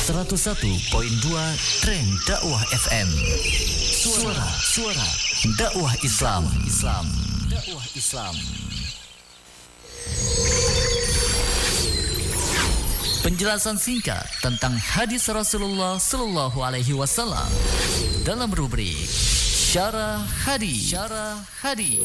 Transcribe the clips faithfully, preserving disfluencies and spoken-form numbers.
seratus satu koma dua Tren Dakwah F M. Suara Suara Dakwah Islam. Islam. Dakwah Islam. Penjelasan singkat tentang hadis Rasulullah Sallallahu Alaihi Wasallam dalam rubrik Syarah Hadis. Syarah Hadis.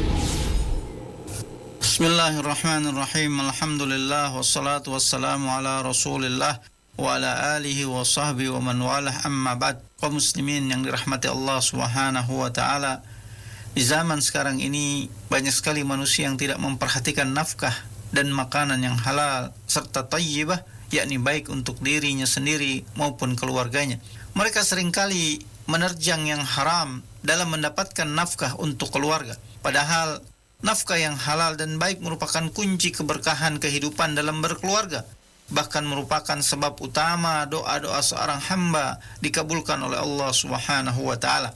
Bismillahirrahmanirrahim. Alhamdulillah wassalatu wassalamu ala Rasulillah wa ala alihi wa sahbihi wa man walah, amma ba'd. Kaum muslimin yang dirahmati Allah Subhanahu wa taala, di zaman sekarang ini banyak sekali manusia yang tidak memperhatikan nafkah dan makanan yang halal serta thayyibah, yakni baik untuk dirinya sendiri maupun keluarganya. Mereka seringkali menerjang yang haram dalam mendapatkan nafkah untuk keluarga. Padahal nafkah yang halal dan baik merupakan kunci keberkahan kehidupan dalam berkeluarga, bahkan merupakan sebab utama doa-doa seorang hamba dikabulkan oleh Allah Subhanahu wa taala.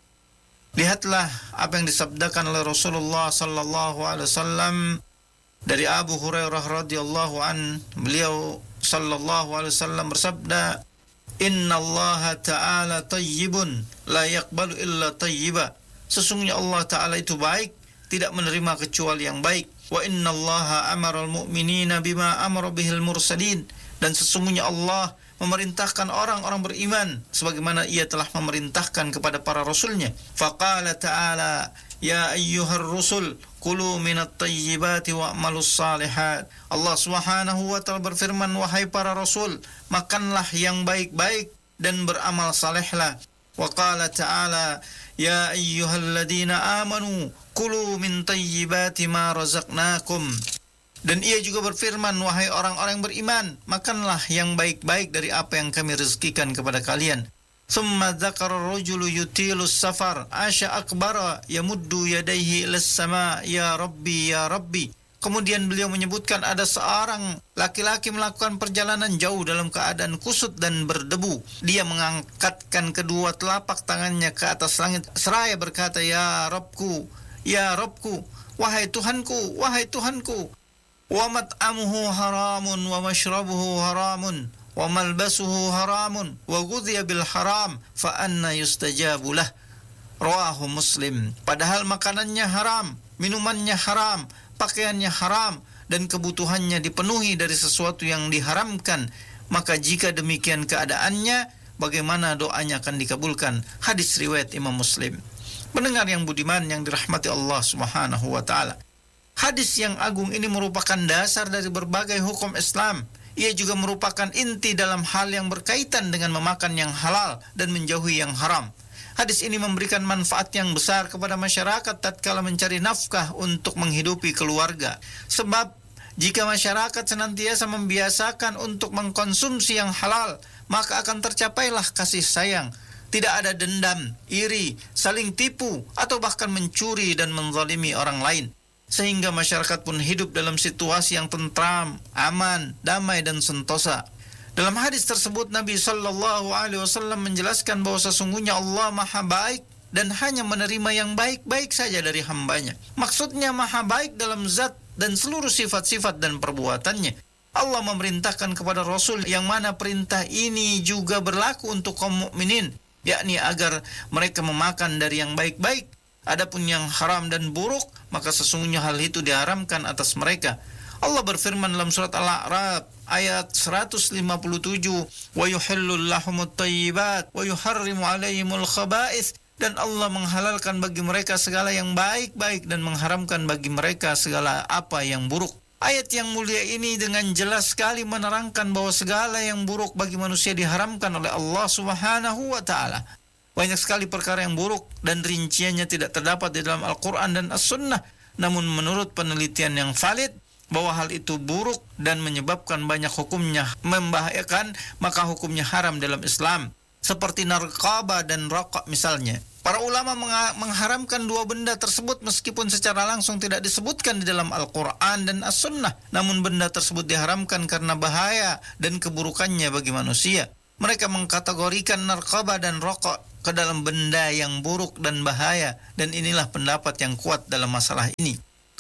Lihatlah apa yang disabdakan oleh Rasulullah sallallahu alaihi wasallam dari Abu Hurairah radhiyallahu an. Beliau sallallahu alaihi wasallam bersabda, "Innallaha ta'ala tayyibun la yaqbalu illa tayyiba." Sesungguhnya Allah Ta'ala itu baik, tidak menerima kecuali yang baik. Wa innallaha amaral mu'minina bima amara bihil mursalin. Dan sesungguhnya Allah memerintahkan orang-orang beriman sebagaimana ia telah memerintahkan kepada para rasulnya. Faqala ta'ala, ya ayyuhar rusul kulu minat tayyibati wa'malus salihat. Allah Subhanahu wa ta'ala berfirman, wahai para rasul, makanlah yang baik-baik dan beramal salehlah. Wa qala ta'ala, ya ayyuhalladzina amanu kulu min tayyibati ma razaqnakum. Dan ia juga berfirman, wahai orang-orang beriman, makanlah yang baik-baik dari apa yang kami rezekikan kepada kalian. Thumma dzakara ar-rajulu yutilu as-safar asya akbara yamuddu yadayhi ilas sama, ya rabbi ya rabbi. Kemudian beliau menyebutkan ada seorang laki-laki melakukan perjalanan jauh dalam keadaan kusut dan berdebu. Dia mengangkatkan kedua telapak tangannya ke atas langit seraya berkata, ya Rabbku, ya Rabbku, wahai Tuhanku, wahai Tuhanku. Wa mat'amuhu haramun wa mashrabuhu haramun wa malbasuhu haramun wa ghudhiya bil haram fa anna yustajabu lah. Rawahu Muslim. Padahal makanannya haram, minumannya haram, pakaiannya haram, dan kebutuhannya dipenuhi dari sesuatu yang diharamkan, maka jika demikian keadaannya, bagaimana doanya akan dikabulkan? Hadis riwayat Imam Muslim. Pendengar yang budiman yang dirahmati Allah Subhanahu wa taala, hadis yang agung ini merupakan dasar dari berbagai hukum Islam. Ia juga merupakan inti dalam hal yang berkaitan dengan memakan yang halal dan menjauhi yang haram. Hadis ini memberikan manfaat yang besar kepada masyarakat tatkala mencari nafkah untuk menghidupi keluarga. Sebab jika masyarakat senantiasa membiasakan untuk mengkonsumsi yang halal, maka akan tercapailah kasih sayang. Tidak ada dendam, iri, saling tipu, atau bahkan mencuri dan menzalimi orang lain. Sehingga masyarakat pun hidup dalam situasi yang tentram, aman, damai, dan sentosa. Dalam hadis tersebut Nabi sallallahu alaihi wasallam menjelaskan bahwa sesungguhnya Allah Maha baik dan hanya menerima yang baik-baik saja dari hambanya. Maksudnya Maha baik dalam zat dan seluruh sifat-sifat dan perbuatannya. Allah memerintahkan kepada Rasul yang mana perintah ini juga berlaku untuk kaum mukminin, yakni agar mereka memakan dari yang baik-baik. Adapun yang haram dan buruk, maka sesungguhnya hal itu diharamkan atas mereka. Allah berfirman dalam surat Al-A'raf ayat seratus lima puluh tujuh, wa yuhillul lahumut thayyibat wa yuharrimu alaihimul khaba'ith. Dan Allah menghalalkan bagi mereka segala yang baik-baik dan mengharamkan bagi mereka segala apa yang buruk. Ayat yang mulia ini dengan jelas sekali menerangkan bahwa segala yang buruk bagi manusia diharamkan oleh Allah Subhanahu wa taala. Banyak sekali perkara yang buruk dan rinciannya tidak terdapat di dalam Al-Quran dan As-Sunnah. Namun menurut penelitian yang valid, bahwa hal itu buruk dan menyebabkan banyak hukumnya membahayakan, maka hukumnya haram dalam Islam. Seperti narkoba dan rokok misalnya. Para ulama mengharamkan dua benda tersebut meskipun secara langsung tidak disebutkan di dalam Al-Quran dan As-Sunnah. Namun benda tersebut diharamkan karena bahaya dan keburukannya bagi manusia. Mereka mengkategorikan narkoba dan rokok ke dalam benda yang buruk dan bahaya, dan inilah pendapat yang kuat dalam masalah ini.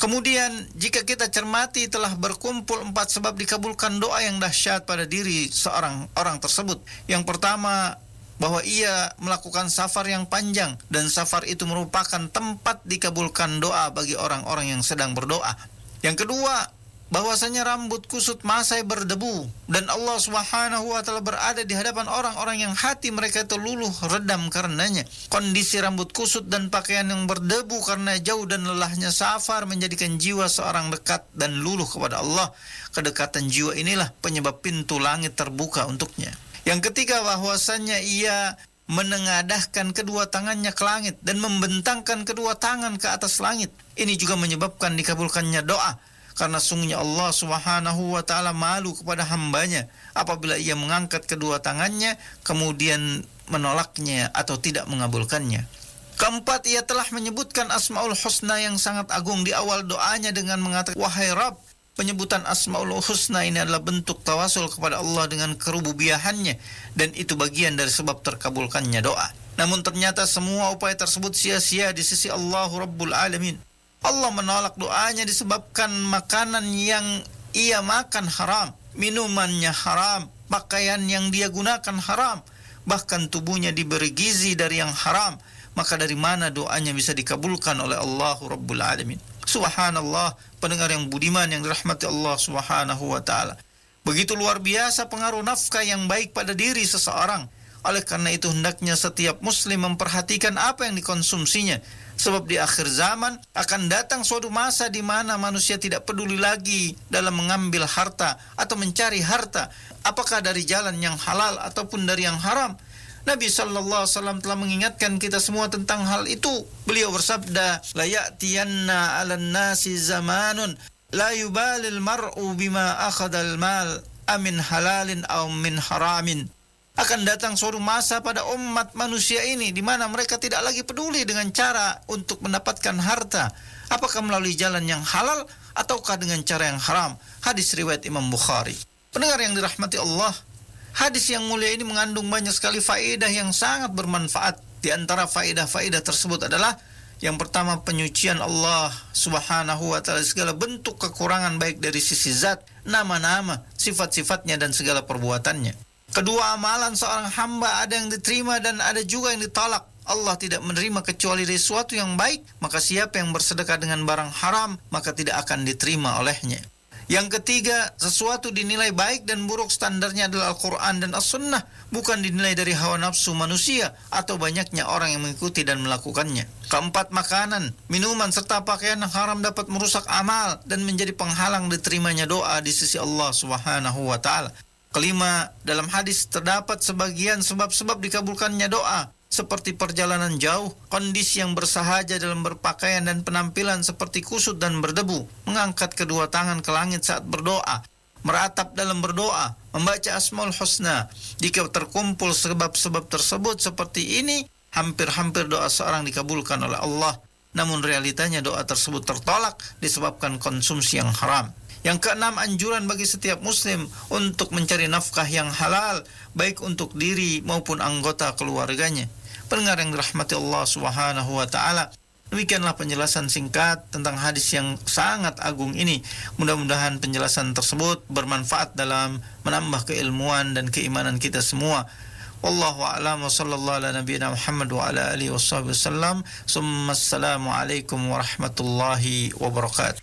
Kemudian jika kita cermati telah berkumpul empat sebab dikabulkan doa yang dahsyat pada diri seorang orang tersebut. Yang pertama, bahwa ia melakukan safar yang panjang, dan safar itu merupakan tempat dikabulkan doa bagi orang-orang yang sedang berdoa. Yang kedua, bahwasanya rambut kusut masai berdebu, dan Allah Subhanahu wa taala berada di hadapan orang-orang yang hati mereka itu luluh redam karenanya. Kondisi rambut kusut dan pakaian yang berdebu karena jauh dan lelahnya safar menjadikan jiwa seorang dekat dan luluh kepada Allah. Kedekatan jiwa inilah penyebab pintu langit terbuka untuknya. Yang ketiga, bahwasanya ia menengadahkan kedua tangannya ke langit dan membentangkan kedua tangan ke atas langit. Ini juga menyebabkan dikabulkannya doa. Karena sungguhnya Allah Subhanahu wa taala malu kepada hambanya apabila ia mengangkat kedua tangannya kemudian menolaknya atau tidak mengabulkannya. Keempat, ia telah menyebutkan Asmaul Husna yang sangat agung di awal doanya dengan mengatakan, wahai Rabb. Penyebutan Asmaul Husna ini adalah bentuk tawasul kepada Allah dengan kerububiyahannya, dan itu bagian dari sebab terkabulkannya doa. Namun ternyata semua upaya tersebut sia-sia di sisi Allah Rabbul Alamin. Allah menolak doanya disebabkan makanan yang ia makan haram, minumannya haram, pakaian yang dia gunakan haram, bahkan tubuhnya diberi gizi dari yang haram. Maka dari mana doanya bisa dikabulkan oleh Allah Rabbul Alamin? Subhanallah, pendengar yang budiman yang dirahmati Allah Subhanahu wa taala. Begitu luar biasa pengaruh nafkah yang baik pada diri seseorang. Oleh karena itu hendaknya setiap muslim memperhatikan apa yang dikonsumsinya. Sebab di akhir zaman akan datang suatu masa di mana manusia tidak peduli lagi dalam mengambil harta atau mencari harta, apakah dari jalan yang halal ataupun dari yang haram. Nabi sallallahu alaihi wasallam telah mengingatkan kita semua tentang hal itu. Beliau bersabda, la ya'tiyanna 'alan nasi zamanun la yubalil mar'u bima akhadal mal amin halalin aw min haramin. Akan datang suatu masa pada umat manusia ini di mana mereka tidak lagi peduli dengan cara untuk mendapatkan harta, apakah melalui jalan yang halal ataukah dengan cara yang haram. Hadis riwayat Imam Bukhari. Pendengar yang dirahmati Allah, hadis yang mulia ini mengandung banyak sekali faedah yang sangat bermanfaat. Di antara faedah-faedah tersebut adalah yang pertama, penyucian Allah Subhanahu wa taala segala bentuk kekurangan baik dari sisi zat, nama-nama, sifat-sifatnya dan segala perbuatannya. Kedua, amalan seorang hamba ada yang diterima dan ada juga yang ditolak. Allah tidak menerima kecuali dari sesuatu yang baik, maka siapa yang bersedekah dengan barang haram, maka tidak akan diterima olehnya. Yang ketiga, sesuatu dinilai baik dan buruk standarnya adalah Al-Quran dan As-Sunnah, bukan dinilai dari hawa nafsu manusia atau banyaknya orang yang mengikuti dan melakukannya. Keempat, makanan, minuman, serta pakaian yang haram dapat merusak amal dan menjadi penghalang diterimanya doa di sisi Allah Subhanahu wa taala. Kelima, dalam hadis terdapat sebagian sebab-sebab dikabulkannya doa, seperti perjalanan jauh, kondisi yang bersahaja dalam berpakaian dan penampilan seperti kusut dan berdebu, mengangkat kedua tangan ke langit saat berdoa, meratap dalam berdoa, membaca Asmaul Husna. Jika terkumpul sebab-sebab tersebut seperti ini, hampir-hampir doa seorang dikabulkan oleh Allah. Namun realitanya doa tersebut tertolak disebabkan konsumsi yang haram. Yang keenam, anjuran bagi setiap muslim untuk mencari nafkah yang halal, baik untuk diri maupun anggota keluarganya. Pendengar yang dirahmati Allah Subhanahu wa taala, demikianlah penjelasan singkat tentang hadis yang sangat agung ini. Mudah-mudahan penjelasan tersebut bermanfaat dalam menambah keilmuan dan keimanan kita semua. Wallahu a'lam wa sallallahu ala nabiyyina Muhammad wa ala alihi washabihi wasallam. Summa assalamu alaikum warahmatullahi wabarakatuh.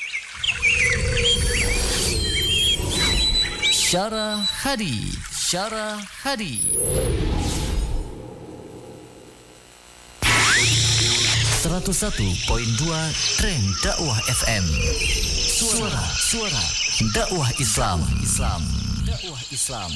Syarah Hadis, Syarah Hadis. seratus satu koma dua Trend Dakwah F M. Suara, suara dakwah Islam, Islam, dakwah Islam.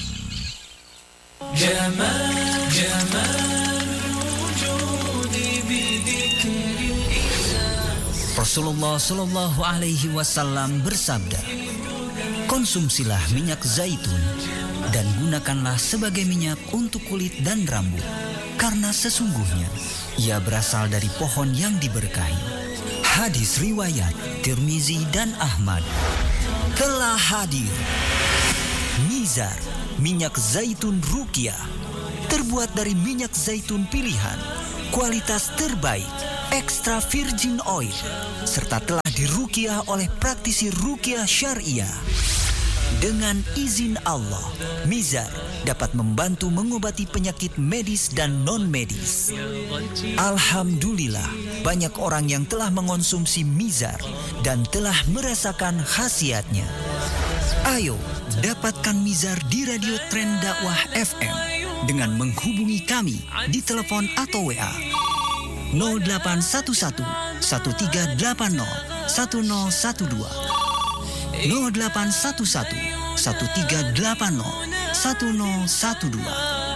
Jamal, Jamal wujudi bidzikri Islam. Rasulullah sallallahu alaihi wasallam bersabda, konsumsilah minyak zaitun dan gunakanlah sebagai minyak untuk kulit dan rambut, karena sesungguhnya ia berasal dari pohon yang diberkahi. Hadis riwayat Tirmizi dan Ahmad. Telah hadir Nizar, minyak zaitun Ruqyah, terbuat dari minyak zaitun pilihan, kualitas terbaik, extra virgin oil, serta telah diruqyah oleh praktisi ruqyah syariah. Dengan izin Allah, Mizar dapat membantu mengobati penyakit medis dan non-medis. Alhamdulillah, banyak orang yang telah mengonsumsi Mizar dan telah merasakan khasiatnya. Ayo, dapatkan Mizar di Radio Tren Dakwah F M dengan menghubungi kami di telepon atau W A nol delapan satu satu, satu tiga delapan nol, satu nol satu dua, nol delapan satu satu, satu tiga delapan nol, satu nol satu dua.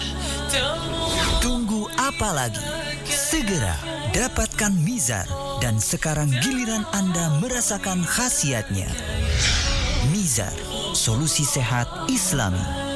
Tunggu apa lagi? Segera dapatkan Mizar dan sekarang giliran Anda merasakan khasiatnya. Mizar, solusi sehat Islami.